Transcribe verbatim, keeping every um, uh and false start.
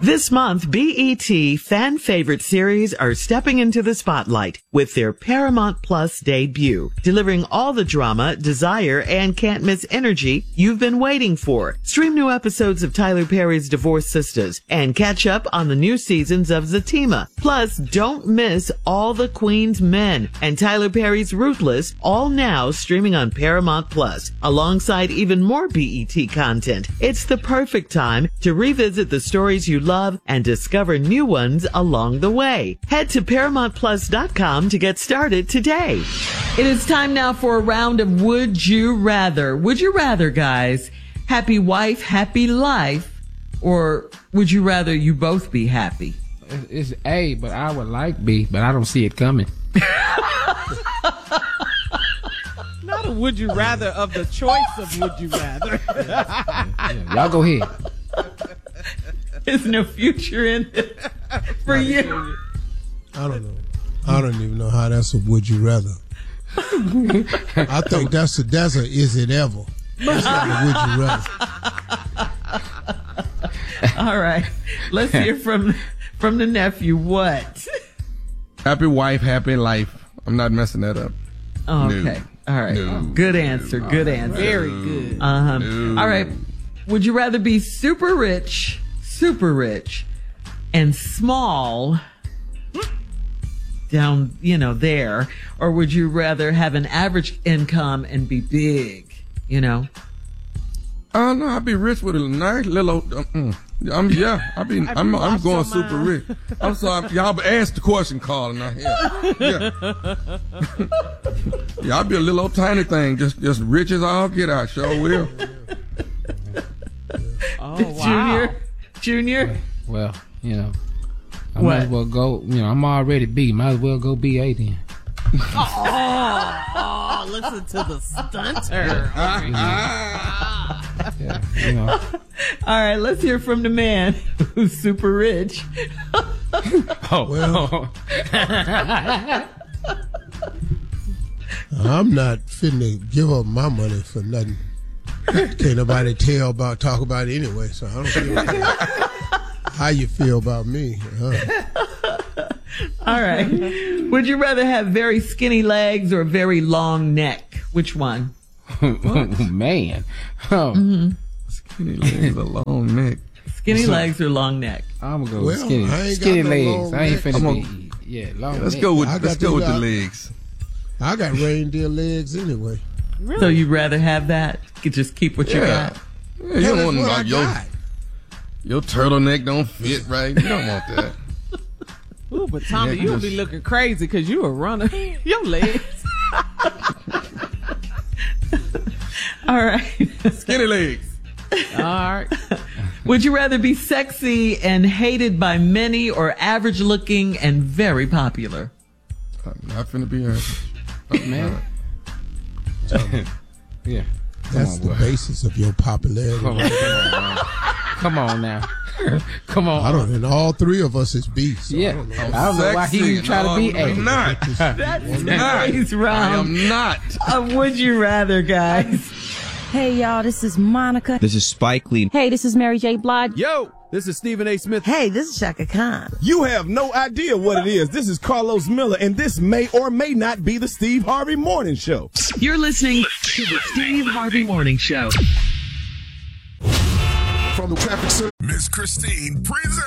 This month, B E T fan favorite series are stepping into the spotlight with their Paramount Plus debut, delivering all the drama, desire, and can't miss energy you've been waiting for. Stream new episodes of Tyler Perry's Divorced Sisters and catch up on the new seasons of Zatima. Plus, don't miss All the Queen's Men and Tyler Perry's Ruthless, all now streaming on Paramount Plus, alongside even more B E T content. It's the perfect time to revisit the stories you love and discover new ones along the way. Head to paramount plus dot com to get started today. It is time now for a round of Would You Rather. Would you rather, guys, happy wife, happy life, or would you rather you both be happy? It's A, but I would like B, but I don't see it coming. Not a would you rather of the choice of would you rather. Yeah, y'all go ahead. There's no future in it for you. I don't know. I don't even know how that's a would you rather. I think that's a that's a is it ever. That's not a would you rather. All right. Let's hear from from the nephew. What? Happy wife, happy life. I'm not messing that up. Oh, okay. No. All right. No. Good answer. Good answer. Very good. Uh-huh. No. All right. Would you rather be super rich, super rich, and small down, you know, there, or would you rather have an average income and be big, you know? I don't know. I'd be rich with a nice little. Um, I'm yeah. I be. Have I'm. you I'm lost going your super mind? rich. I'm sorry. Y'all asked the question, Carl. Now, yeah, yeah. Yeah, I'd be a little old tiny thing, just just rich as all get out. Sure will. Oh, wow. Junior, Junior. Well, you know, I What? might as well go. You know, I'm already B. Might as well go B A then. Oh, oh, listen to the stunter. Yeah, you know. All right, let's hear from the man who's super rich. Oh, Well, I'm not finna give up my money for nothing. Can't nobody tell about talk about it anyway, so I don't care how you feel about me. Huh? All right. Would you rather have very skinny legs or very long neck? Which one? Man. Oh, Mm-hmm. Skinny legs, a long neck. Skinny legs or long neck? I'm gonna go Well, with skinny, I ain't got skinny no legs. long I ain't neck. finna I'm be. Yeah, long. Yeah, let's neck. go with I got let's go these with the out. legs. I got reindeer legs anyway. Really? So you'd rather have that? You could just keep what you Yeah. got? Yeah, you Hell, don't that's want what I like your got. your turtleneck don't fit right. You don't want that. Ooh, but Tommy, Yeah, you'll just- be looking crazy because you a runner. Your legs. All right. Skinny legs. All right. Would you rather be sexy and hated by many or average looking and very popular? I'm not finna be average. Man. Yeah. That's Come the on, basis of your popularity. Come on, come on, man. Come on now. Come on. I don't, and all three of us is B. So Yeah. I don't know. I don't know why he Sexy. even try No, to be I'm A. not. That's not. today's I round am not. of Would You Rather, guys. Hey y'all, this is Monica. This is Spike Lee. Hey, this is Mary J. Blige. Yo, this is Stephen A. Smith. Hey, this is Shaka Khan. You have no idea what it is. This is Carlos Miller, and this may or may not be the Steve Harvey Morning Show. You're listening to the Steve Harvey Morning Show. From the traffic center, Miss Christine presents